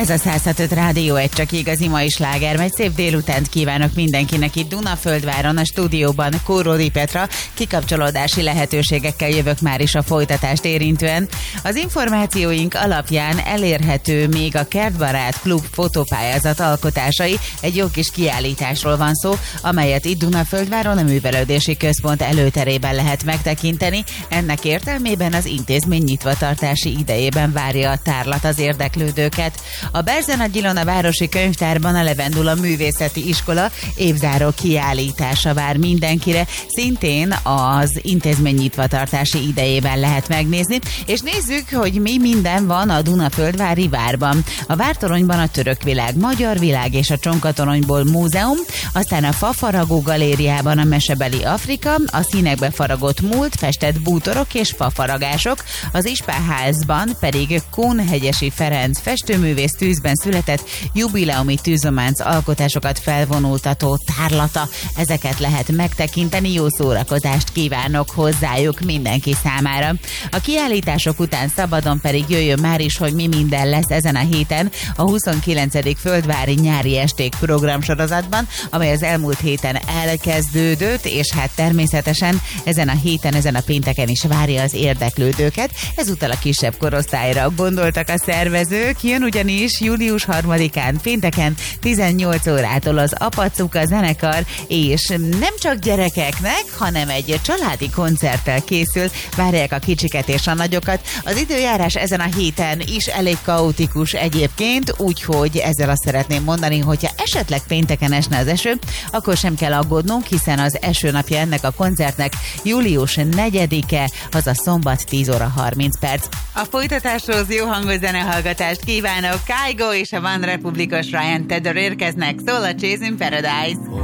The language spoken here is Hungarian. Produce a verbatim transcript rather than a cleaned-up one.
Ez a száz hat öt Rádió, egy csak igazi mai sláger. Egy szép délutánt kívánok mindenkinek itt Dunaföldváron, a stúdióban Kóródi Petra. Kikapcsolódási lehetőségekkel jövök már is a folytatást érintően. Az információink alapján elérhető még a Kertbarát Klub fotópályázat alkotásai. Egy jó kis kiállításról van szó, amelyet itt Dunaföldváron a Művelődési Központ előterében lehet megtekinteni. Ennek értelmében az intézmény nyitvatartási idejében várja a tárlat az érdeklődőket. A Berzenagy Ilona városi könyvtárban a Levendula Művészeti Iskola évzáró kiállítása vár mindenkire, szintén az intézmény nyitvatartási idejében lehet megnézni, és nézzük, hogy mi minden van a Dunaföldvári várban. A vártoronyban a Török világ, Magyar világ és a Csonkatoronyból múzeum, aztán a Fafaragó galériában a mesebeli Afrika, a színekbe faragott múlt, festett bútorok és fafaragások, az Ispánházban pedig Kunhegyesi Ferenc festőművész tűzben született jubileumi tűzománc alkotásokat felvonultató tárlata. Ezeket lehet megtekinteni, jó szórakozást kívánok hozzájuk mindenki számára. A kiállítások után szabadon pedig jöjjön már is, hogy mi minden lesz ezen a héten a huszonkilencedik Földvári Nyári Esték programsorozatban, amely az elmúlt héten elkezdődött, és hát természetesen ezen a héten, ezen a pénteken is várja az érdeklődőket. Ezúttal a kisebb korosztályra gondoltak a szervezők, jön ugyanis július harmadikán pénteken tizennyolc órától az Apacuka zenekar, és nem csak gyerekeknek, hanem egy családi koncerttel készül, várják a kicsiket és a nagyokat. Az időjárás ezen a héten is elég kaotikus egyébként, úgyhogy ezzel azt szeretném mondani, hogyha esetleg pénteken esne az eső, akkor sem kell aggódnunk, hiszen az esőnapja ennek a koncertnek július negyedike, az a szombat tíz óra harminc perc. A folytatáshoz jó hangos zenehallgatást kívánok. Kygo és a One Republicos Ryan Tedder érkeznek, szól a Chasing Paradise.